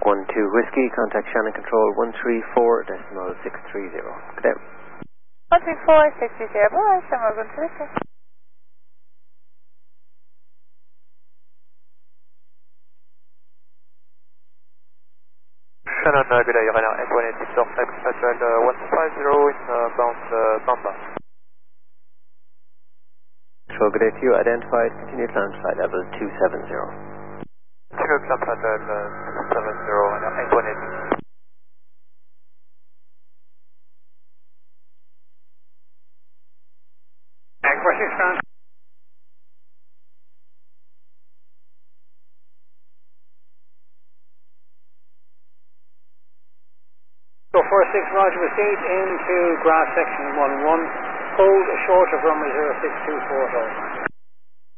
12 Whiskey, contact Shannon Control 134.630. Good day. 134.630, bye, Shannon Morgan to Whiskey. Shannon, good day, Ryanair 818 Victor Flex, Hotel 150 in bound Bamba. Control, good day to you. Identified, continued land flight level 270. Continue climb Hotel 270, Ryanair 818. Aqua 6 ground. So 46 Roger, proceed into grass section 11. Hold short of runway 0624.